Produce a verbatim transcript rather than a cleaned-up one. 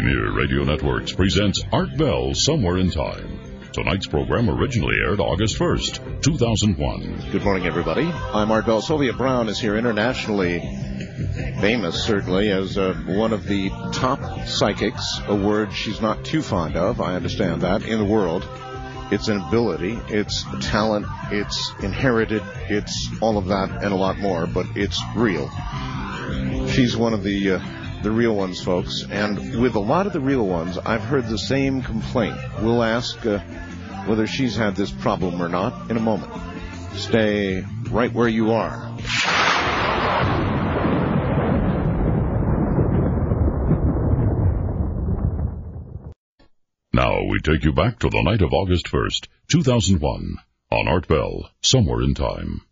Premier Radio Networks presents Art Bell Somewhere in Time. Tonight's program originally aired August first, two thousand one. Good morning, everybody. I'm Art Bell. Sylvia Browne is here, internationally famous, certainly, as uh, one of the top psychics, a word she's not too fond of, I understand that, in the world. It's an ability, it's talent, it's inherited, it's all of that and a lot more, but it's real. She's one of the uh, the real ones, folks, and with a lot of the real ones, I've heard the same complaint. We'll ask uh, whether she's had this problem or not in a moment. Stay right where you are. Now we take you back to the night of August first, two thousand one, on Art Bell, Somewhere in Time.